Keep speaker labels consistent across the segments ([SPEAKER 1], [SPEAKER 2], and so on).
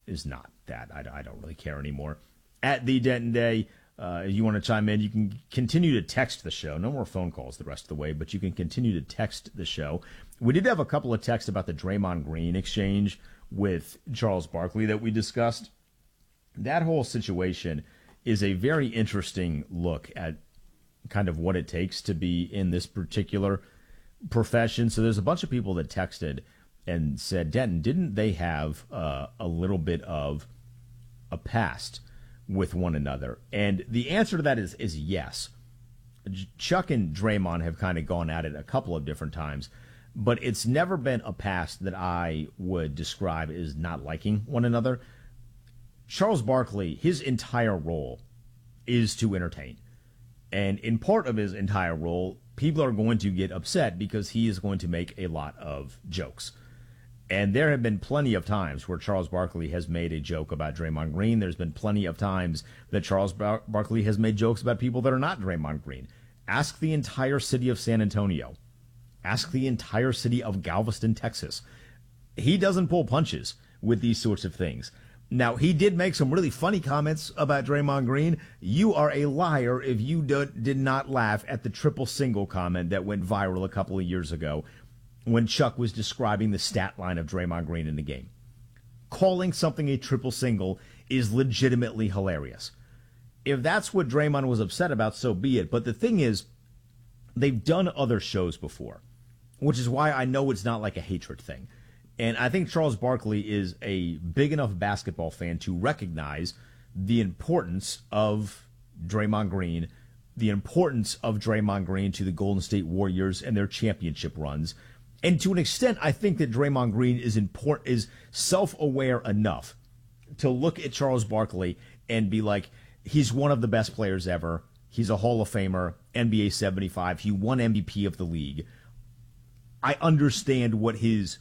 [SPEAKER 1] is not that. I don't really care anymore. At the Denton Day, if you want to chime in, you can continue to text the show. No more phone calls the rest of the way, but you can continue to text the show. We did have a couple of texts about the Draymond Green exchange with Charles Barkley that we discussed. That whole situation is a very interesting look at kind of what it takes to be in this particular profession. So there's a bunch of people that texted and said, Denton, didn't they have a little bit of a past with one another? And the answer to that is yes. Chuck and Draymond have kind of gone at it a couple of different times, but it's never been a past that I would describe as not liking one another. Charles Barkley, his entire role is to entertain. And in part of his entire role, people are going to get upset because he is going to make a lot of jokes. And there have been plenty of times where Charles Barkley has made a joke about Draymond Green. There's been plenty of times that Charles Barkley has made jokes about people that are not Draymond Green. Ask the entire city of San Antonio. Ask the entire city of Galveston, Texas. He doesn't pull punches with these sorts of things. Now, he did make some really funny comments about Draymond Green. You are a liar if you did not laugh at the triple single comment that went viral a couple of years ago when Chuck was describing the stat line of Draymond Green in the game. Calling something a triple single is legitimately hilarious. If that's what Draymond was upset about, so be it. But the thing is, they've done other shows before, which is why I know it's not like a hatred thing. And I think Charles Barkley is a big enough basketball fan to recognize the importance of Draymond Green, the importance of Draymond Green to the Golden State Warriors and their championship runs. And to an extent, I think that Draymond Green is self-aware enough to look at Charles Barkley and be like, he's one of the best players ever. He's a Hall of Famer, NBA 75. He won MVP of the league. I understand what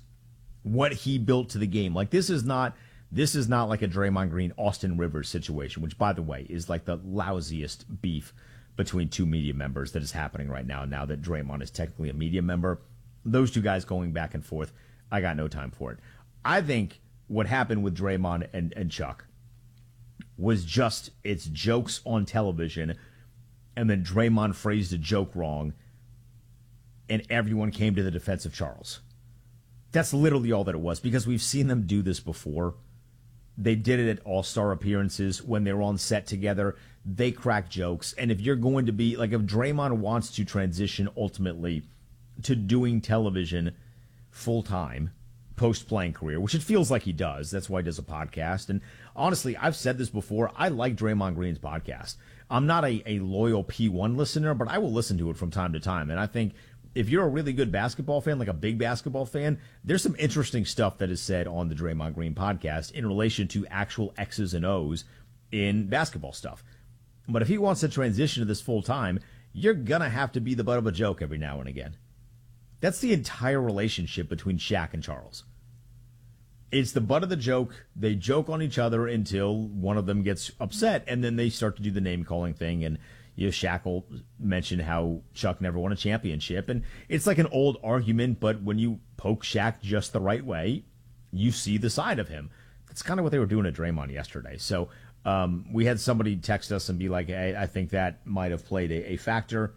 [SPEAKER 1] he built to the game. Like, this is not like a Draymond Green, Austin Rivers situation, which, by the way, is like the lousiest beef between two media members that is happening right now that Draymond is technically a media member. Those two guys going back and forth, I got no time for it. I think what happened with Draymond and Chuck was just, it's jokes on television, and then Draymond phrased a joke wrong, and everyone came to the defense of Charles. That's literally all that it was, because we've seen them do this before. They did it at All-Star appearances when they were on set together. They crack jokes. And if you're going to be, like, if Draymond wants to transition ultimately to doing television full-time, post-playing career, which it feels like he does. That's why he does a podcast. And honestly, I've said this before, I like Draymond Green's podcast. I'm not a loyal P1 listener, but I will listen to it from time to time. And I think if you're a really good basketball fan, like a big basketball fan, there's some interesting stuff that is said on the Draymond Green podcast in relation to actual X's and O's in basketball stuff. But if he wants to transition to this full time, you're going to have to be the butt of a joke every now and again. That's the entire relationship between Shaq and Charles. It's the butt of the joke. They joke on each other until one of them gets upset, and then they start to do the name-calling thing, and Shaq will mention how Chuck never won a championship. And it's like an old argument, but when you poke Shaq just the right way, you see the side of him. That's kind of what they were doing at Draymond yesterday. So we had somebody text us and be like, hey, I think that might have played a factor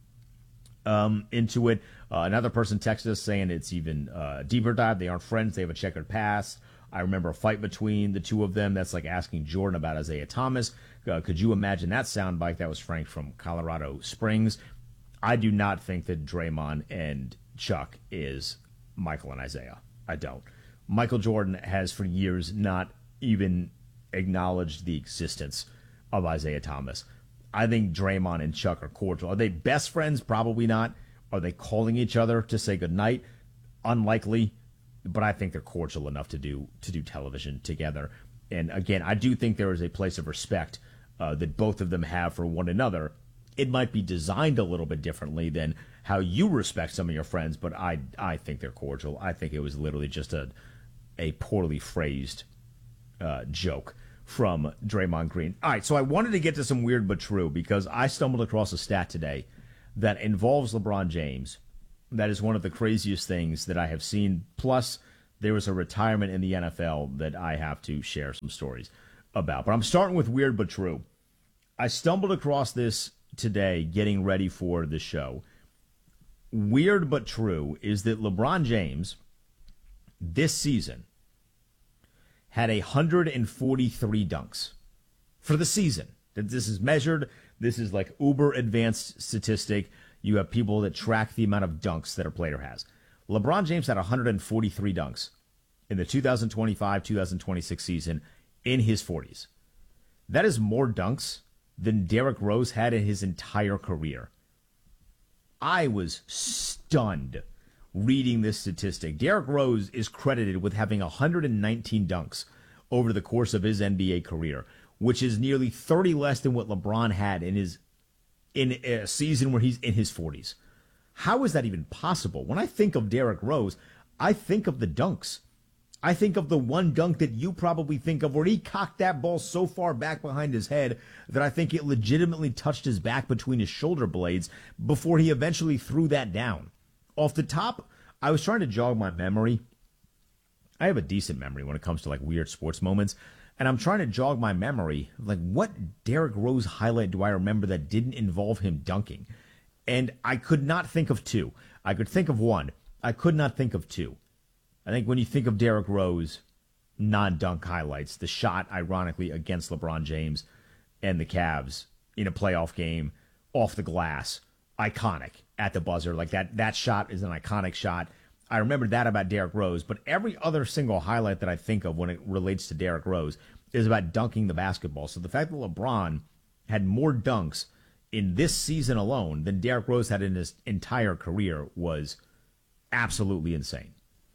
[SPEAKER 1] into it. Another person texted us saying it's even deeper dive. They aren't friends. They have a checkered past. I remember a fight between the two of them. That's like asking Jordan about Isaiah Thomas. Could you imagine that soundbite? That was Frank from Colorado Springs. I do not think that Draymond and Chuck is Michael and Isaiah. I don't. Michael Jordan has for years not even acknowledged the existence of Isaiah Thomas. I think Draymond and Chuck are cordial. Are they best friends? Probably not. Are they calling each other to say goodnight? Unlikely. But I think they're cordial enough to do television together. And again, I do think there is a place of respect that both of them have for one another. It might be designed a little bit differently than how you respect some of your friends, but I think they're cordial. I think it was literally just a poorly phrased joke from Draymond Green. All right, so I wanted to get to some weird but true, because I stumbled across a stat today that involves LeBron James. That is one of the craziest things that I have seen. Plus, there was a retirement in the NFL that I have to share some stories about. But I'm starting with weird but true. I stumbled across this today getting ready for the show. Weird but true is that LeBron James this season had 143 dunks for the season. This is measured. This is like uber advanced statistic. You have people that track the amount of dunks that a player has. LeBron James had 143 dunks in the 2025-2026 season in his 40s. That is more dunks than Derrick Rose had in his entire career. I was stunned reading this statistic. Derrick Rose is credited with having 119 dunks over the course of his NBA career, which is nearly 30 less than what LeBron had in a season where he's in his 40s. How is that even possible? When I think of Derrick Rose, I think of the dunks. I think of the one dunk that you probably think of where he cocked that ball so far back behind his head that I think it legitimately touched his back between his shoulder blades before he eventually threw that down. Off the top, I was trying to jog my memory. I have a decent memory when it comes to like weird sports moments, and I'm trying to jog my memory. Like, what Derrick Rose highlight do I remember that didn't involve him dunking? And I could not think of two. I could think of one. I could not think of two. I think when you think of Derrick Rose, non-dunk highlights, the shot, ironically, against LeBron James and the Cavs in a playoff game off the glass, iconic at the buzzer. Like that shot is an iconic shot. I remember that about Derrick Rose, but every other single highlight that I think of when it relates to Derrick Rose is about dunking the basketball. So the fact that LeBron had more dunks in this season alone than Derrick Rose had in his entire career was absolutely insane.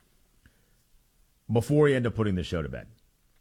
[SPEAKER 1] Before we end up putting the show to bed,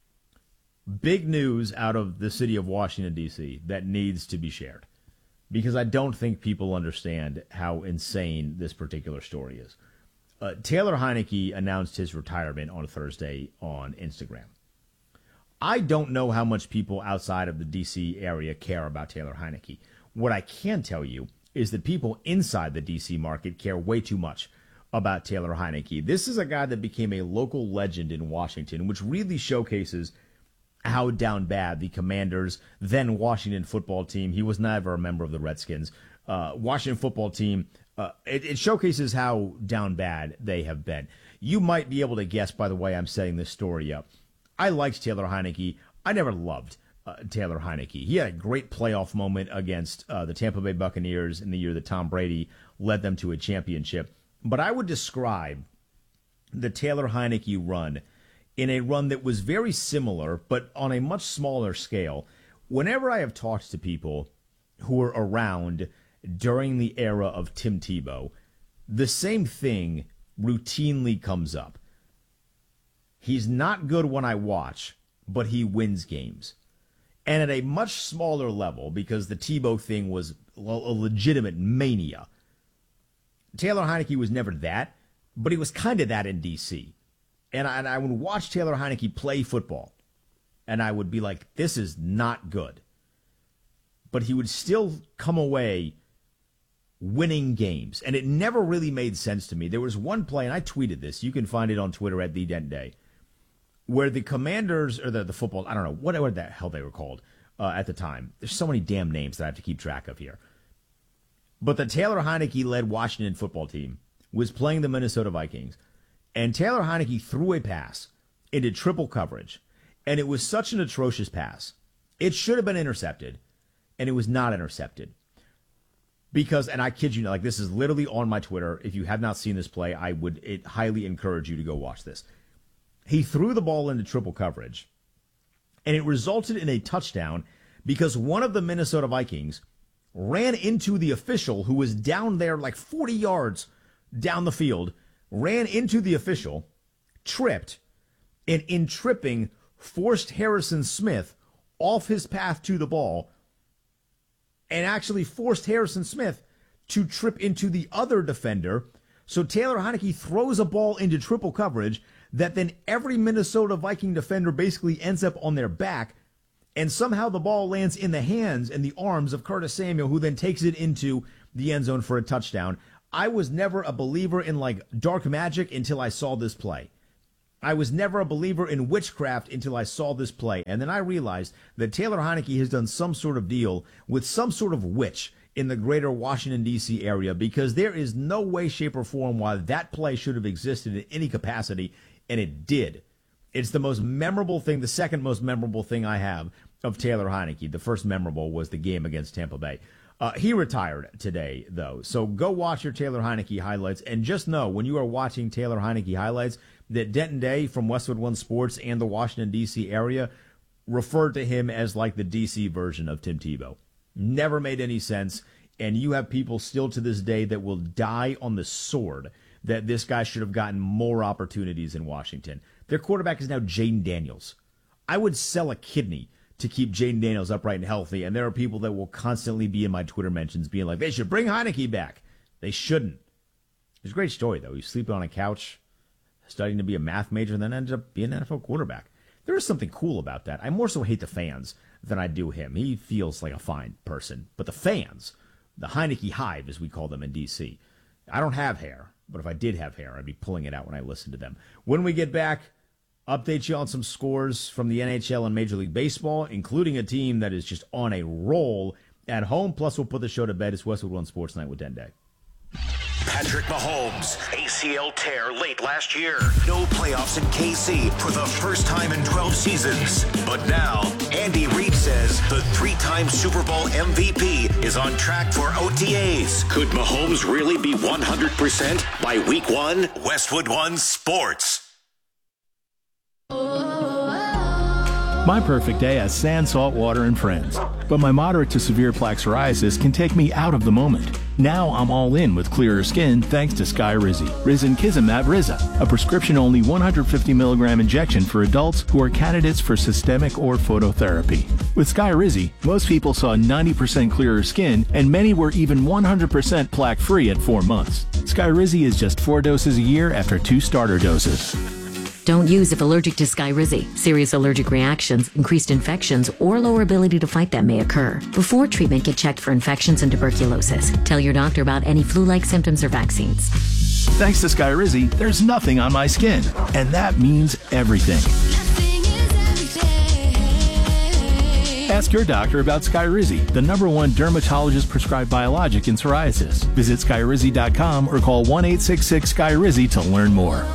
[SPEAKER 1] big news out of the city of Washington, D.C. that needs to be shared, because I don't think people understand how insane this particular story is. Taylor Heinicke announced his retirement on Thursday on Instagram. I don't know how much people outside of the D.C. area care about Taylor Heinicke. What I can tell you is that people inside the D.C. market care way too much about Taylor Heinicke. This is a guy that became a local legend in Washington, which really showcases how down bad the Commanders, then Washington football team, he was never a member of the Redskins, Washington football team, it showcases how down bad they have been. You might be able to guess by the way I'm setting this story up. I liked Taylor Heinicke. I never loved Taylor Heinicke. He had a great playoff moment against the Tampa Bay Buccaneers in the year that Tom Brady led them to a championship. But I would describe the Taylor Heinicke run in a run that was very similar, but on a much smaller scale. Whenever I have talked to people who were around during the era of Tim Tebow, the same thing routinely comes up. He's not good when I watch, but he wins games. And at a much smaller level, because the Tebow thing was a legitimate mania, Taylor Heinicke was never that, but he was kind of that in D.C. And I would watch Taylor Heinicke play football, and I would be like, this is not good. But he would still come away winning games, and it never really made sense to me. There was one play, and I tweeted this. You can find it on Twitter at @TheDentDay, where the Commanders, or the football, I don't know, whatever the hell they were called at the time. There's so many damn names that I have to keep track of here. But the Taylor Heinicke-led Washington football team was playing the Minnesota Vikings, and Taylor Heinicke threw a pass into triple coverage, and it was such an atrocious pass. It should have been intercepted, and it was not intercepted. Because, and I kid you not, like this is literally on my Twitter. If you have not seen this play, I would highly encourage you to go watch this. He threw the ball into triple coverage, and it resulted in a touchdown because one of the Minnesota Vikings ran into the official who was down there like 40 yards down the field, ran into the official, tripped, and in tripping, forced Harrison Smith off his path to the ball, and actually forced Harrison Smith to trip into the other defender. So Taylor Heinicke throws a ball into triple coverage that then every Minnesota Viking defender basically ends up on their back, and somehow the ball lands in the hands and the arms of Curtis Samuel, who then takes it into the end zone for a touchdown. I was never a believer in like dark magic until I saw this play. I was never a believer in witchcraft until I saw this play. And then I realized that Taylor Heineke has done some sort of deal with some sort of witch in the greater Washington, D.C. area, because there is no way, shape, or form why that play should have existed in any capacity, and it did. It's the most memorable thing, the second most memorable thing I have of Taylor Heineke. The first memorable was the game against Tampa Bay. He retired today, though, so go watch your Taylor Heineke highlights, and just know when you are watching Taylor Heineke highlights that Denton Day from Westwood One Sports and the Washington, D.C. area referred to him as like the D.C. version of Tim Tebow. Never made any sense, and you have people still to this day that will die on the sword that this guy should have gotten more opportunities in Washington. Their quarterback is now Jaden Daniels. I would sell a kidney to keep Jaden Daniels upright and healthy, and there are people that will constantly be in my Twitter mentions being like, they should bring Heineke back. They shouldn't. It's a great story, though. He's sleeping on a couch, studying to be a math major, and then ended up being an NFL quarterback. There is something cool about that. I more so hate the fans than I do him. He feels like a fine person. But the fans, the Heineke Hive, as we call them in D.C., I don't have hair, but if I did have hair, I'd be pulling it out when I listen to them. When we get back, update you on some scores from the NHL and Major League Baseball, including a team that is just on a roll at home. Plus, we'll put the show to bed. It's Westwood One Sports Night with Den Day.
[SPEAKER 2] Patrick Mahomes, ACL tear late last year. No playoffs in KC for the first time in 12 seasons. But now, Andy Reid says the three-time Super Bowl MVP is on track for OTAs. Could Mahomes really be 100% by week one? Westwood One Sports.
[SPEAKER 3] My perfect day has sand, salt water, and friends. But my moderate to severe plaque psoriasis can take me out of the moment. Now I'm all in with clearer skin thanks to Skyrizi. Risankizumab Riza, a prescription-only 150 milligram injection for adults who are candidates for systemic or phototherapy. With Skyrizi, most people saw 90% clearer skin, and many were even 100% plaque-free at 4 months. Skyrizi is just 4 doses a year after 2 starter doses.
[SPEAKER 4] Don't use if allergic to Skyrizi. Serious allergic reactions, increased infections, or lower ability to fight them may occur. Before treatment, get checked for infections and tuberculosis. Tell your doctor about any flu-like symptoms or vaccines.
[SPEAKER 3] Thanks to Skyrizi, there's nothing on my skin. And that means everything. Ask your doctor about Skyrizi, the #1 dermatologist-prescribed biologic in psoriasis. Visit Skyrizi.com or call 1-866-SKYRIZI to learn more.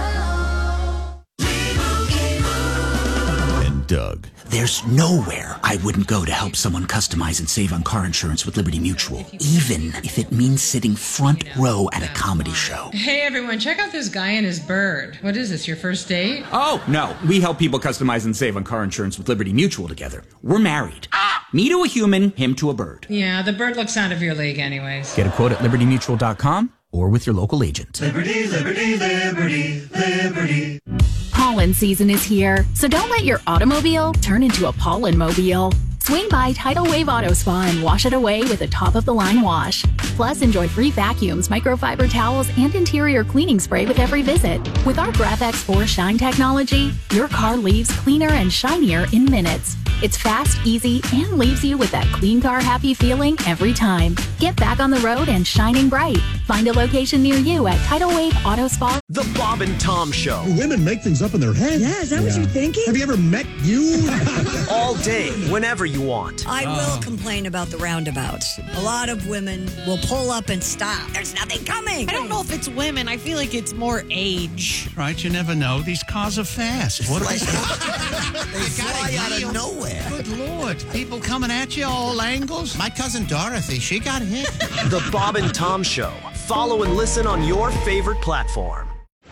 [SPEAKER 5] Doug.
[SPEAKER 6] There's nowhere I wouldn't go to help someone customize and save on car insurance with Liberty Mutual, even if it means sitting front row at a comedy show.
[SPEAKER 7] Hey everyone, check out this guy and his bird. What is this, your first date?
[SPEAKER 6] Oh, no. We help people customize and save on car insurance with Liberty Mutual together. We're married. Me to a human, him to a bird.
[SPEAKER 7] Yeah, the bird looks out of your league anyways.
[SPEAKER 6] Get a quote at libertymutual.com or with your local agent.
[SPEAKER 8] Liberty, liberty, liberty, liberty.
[SPEAKER 9] Pollen season is here, so don't let your automobile turn into a pollen-mobile. Swing by Tidal Wave Auto Spa and wash it away with a top-of-the-line wash. Plus, enjoy free vacuums, microfiber towels, and interior cleaning spray with every visit. With our GraphX 4 Shine technology, your car leaves cleaner and shinier in minutes. It's fast, easy, and leaves you with that clean car happy feeling every time. Get back on the road and shining bright. Find a location near you at Tidal Wave Auto Spa.
[SPEAKER 10] The Bob and Tom Show.
[SPEAKER 11] Do women make things up in their head?
[SPEAKER 12] Yeah, is that what you're thinking?
[SPEAKER 11] Have you ever met you?
[SPEAKER 10] All day, whenever you want.
[SPEAKER 12] I will complain about the roundabouts. A lot of women will pull up and stop. There's nothing coming.
[SPEAKER 13] I don't know if it's women. I feel like it's more age.
[SPEAKER 14] Right, you never know. These cars are fast. What
[SPEAKER 10] They fly out of nowhere.
[SPEAKER 14] Good Lord. People coming at you all angles. My cousin Dorothy, she got hit.
[SPEAKER 10] The Bob and Tom Show. Follow and listen on your favorite platform.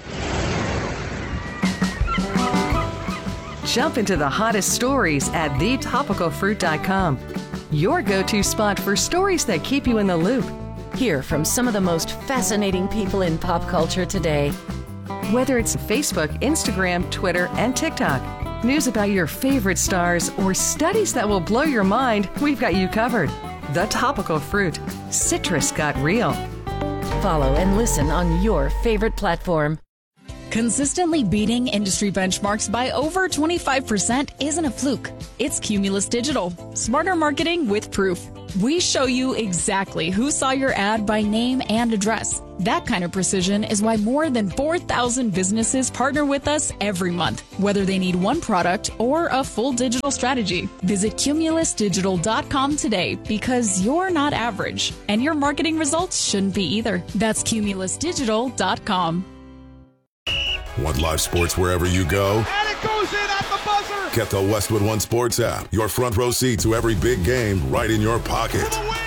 [SPEAKER 15] Jump into the hottest stories at thetopicalfruit.com. Your go-to spot for stories that keep you in the loop. Hear from some of the most fascinating people in pop culture today. Whether it's Facebook, Instagram, Twitter, and TikTok, news about your favorite stars, or studies that will blow your mind, we've got you covered. The Topical Fruit. Citrus got real. Follow and listen on your favorite platform.
[SPEAKER 16] Consistently beating industry benchmarks by over 25% isn't a fluke. It's Cumulus Digital. Smarter marketing with proof. We show you exactly who saw your ad by name and address. That kind of precision is why more than 4,000 businesses partner with us every month, whether they need one product or a full digital strategy. Visit CumulusDigital.com today because you're not average, and your marketing results shouldn't be either. That's CumulusDigital.com.
[SPEAKER 5] Want live sports wherever you go?
[SPEAKER 8] And it goes in at the buzzer!
[SPEAKER 5] Get the Westwood One Sports app. Your front row seat to every big game right in your pocket.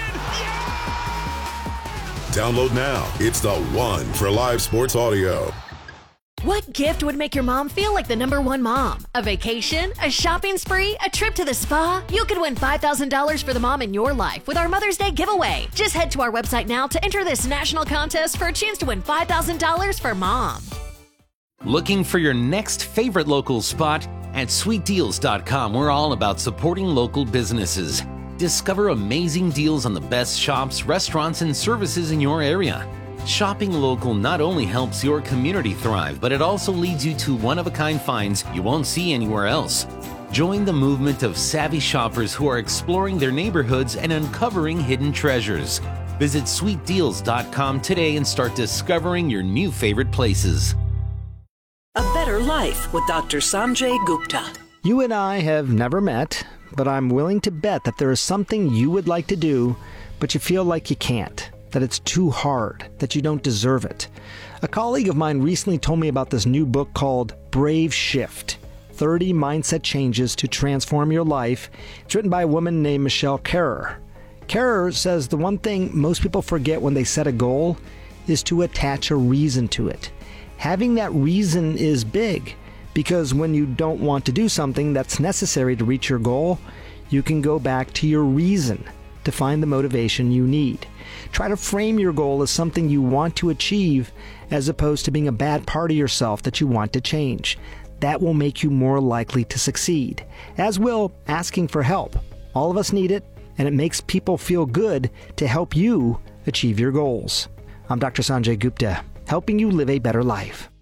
[SPEAKER 5] Download now. It's the one for live sports audio.
[SPEAKER 17] What gift would make your mom feel like the #1 mom? A vacation? A shopping spree? A trip to the spa? You could win $5,000 for the mom in your life with our Mother's Day giveaway. Just head to our website now to enter this national contest for a chance to win $5,000 for mom.
[SPEAKER 18] Looking for your next favorite local spot? At sweetdeals.com, we're all about supporting local businesses. Discover amazing deals on the best shops, restaurants, and services in your area. Shopping local not only helps your community thrive, but it also leads you to one-of-a-kind finds you won't see anywhere else. Join the movement of savvy shoppers who are exploring their neighborhoods and uncovering hidden treasures. Visit sweetdeals.com today and start discovering your new favorite places.
[SPEAKER 19] A Better Life with Dr. Sanjay Gupta.
[SPEAKER 20] You and I have never met, but I'm willing to bet that there is something you would like to do, but you feel like you can't, that it's too hard, that you don't deserve it. A colleague of mine recently told me about this new book called Brave Shift, 30 Mindset Changes to Transform Your Life. It's written by a woman named Michelle Kerrer. Kerrer says the one thing most people forget when they set a goal is to attach a reason to it. Having that reason is big, because when you don't want to do something that's necessary to reach your goal, you can go back to your reason to find the motivation you need. Try to frame your goal as something you want to achieve as opposed to being a bad part of yourself that you want to change. That will make you more likely to succeed, as will asking for help. All of us need it, and it makes people feel good to help you achieve your goals. I'm Dr. Sanjay Gupta, helping you live a better life.